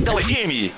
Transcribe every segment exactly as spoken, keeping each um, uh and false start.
Capital F M.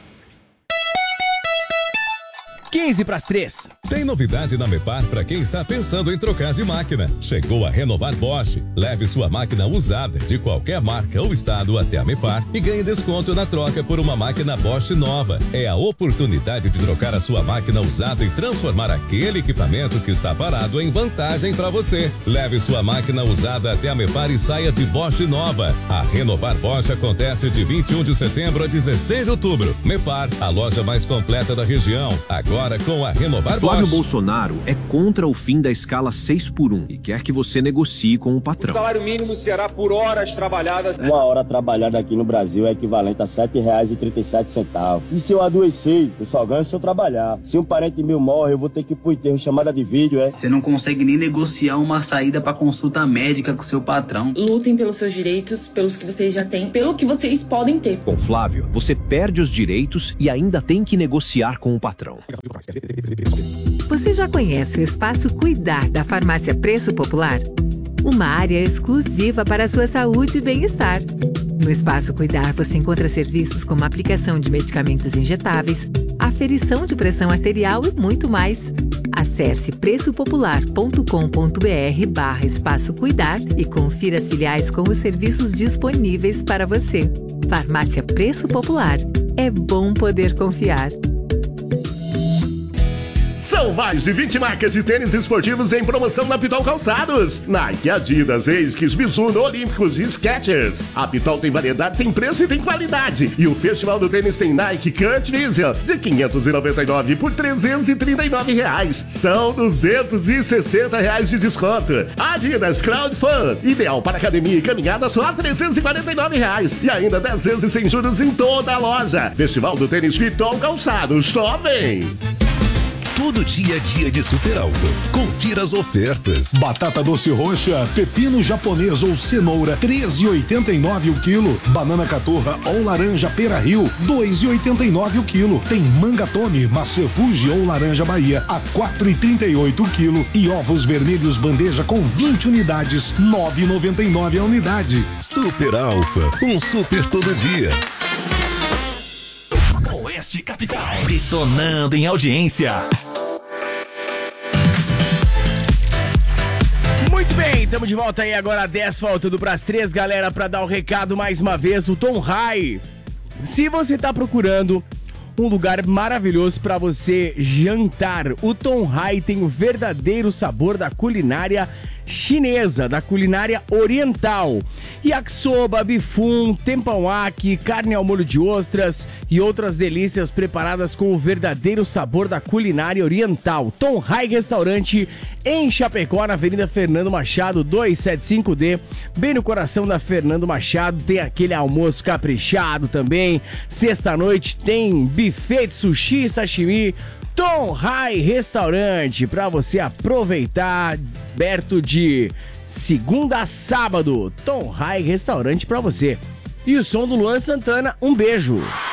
quinze para as três. Tem novidade na Mepar para quem está pensando em trocar de máquina. Chegou a Renovar Bosch. Leve sua máquina usada de qualquer marca ou estado até a Mepar e ganhe desconto na troca por uma máquina Bosch nova. É a oportunidade de trocar a sua máquina usada e transformar aquele equipamento que está parado em vantagem para você. Leve sua máquina usada até a Mepar e saia de Bosch nova. A Renovar Bosch acontece de vinte e um de setembro a dezesseis de outubro. Mepar, a loja mais completa da região. Agora com a Renovar Bosch. Flávio Bolsonaro é contra o fim da escala seis por um e quer que você negocie com o patrão. O salário mínimo será por horas trabalhadas. Uma hora trabalhada aqui no Brasil é equivalente a sete reais e trinta e sete centavos. E se eu adoecer, eu só ganho se eu trabalhar. Se um parente meu morre, eu vou ter que ir pro enterro, chamada de vídeo, é? Você não consegue nem negociar uma saída pra consulta médica com seu patrão. Lutem pelos seus direitos, pelos que vocês já têm, pelo que vocês podem ter. Com Flávio, você perde os direitos e ainda tem que negociar com o patrão. Você já conhece o Espaço Cuidar da Farmácia Preço Popular? Uma área exclusiva para a sua saúde e bem-estar. No Espaço Cuidar você encontra serviços como aplicação de medicamentos injetáveis, aferição de pressão arterial e muito mais. Acesse preçopopular.com.br barra Espaço Cuidar e confira as filiais com os serviços disponíveis para você. Farmácia Preço Popular. É bom poder confiar. São mais de vinte marcas de tênis esportivos em promoção na Pitol Calçados. Nike, Adidas, Asics, Mizuno, Olímpicos e Skechers. A Pitol tem variedade, tem preço e tem qualidade. E o Festival do Tênis tem Nike Kurt Visual de quinhentos e noventa e nove por trezentos e trinta e nove reais. São duzentos e sessenta reais de desconto. Adidas Cloud Fun, ideal para academia e caminhada, só trezentos e quarenta e nove reais. E ainda dez vezes sem juros em toda a loja. Festival do Tênis Pitol Calçados. Só vem! Todo dia é dia de Super Alfa. Confira as ofertas. Batata doce roxa, pepino japonês ou cenoura, treze e oitenta e nove o quilo. Banana caturra ou laranja Pera Rio, dois e oitenta e nove o quilo. Tem manga tome, maçã Fuji ou laranja Bahia, a quatro e trinta e oito o quilo. E ovos vermelhos bandeja com vinte unidades, nove e noventa e nove a unidade. Super Alfa, um super todo dia. Oeste Capital, detonando em audiência. Muito bem, estamos de volta aí agora, dez faltando para as três, galera, para dar o recado mais uma vez do Tom High. Se você tá procurando um lugar maravilhoso para você jantar, o Tom High tem o verdadeiro sabor da culinária chinesa, da culinária oriental. Yakisoba, bifum, tempauaki, carne ao molho de ostras e outras delícias preparadas com o verdadeiro sabor da culinária oriental. Tom High Restaurante em Chapecó, na Avenida Fernando Machado, duzentos e setenta e cinco D, bem no coração da Fernando Machado. Tem aquele almoço caprichado também. Sexta-noite tem buffet de sushi e sashimi. Tom High Restaurante, para você aproveitar, aberto de segunda a sábado. Tom High Restaurante para você. E o som do Luan Santana, um beijo.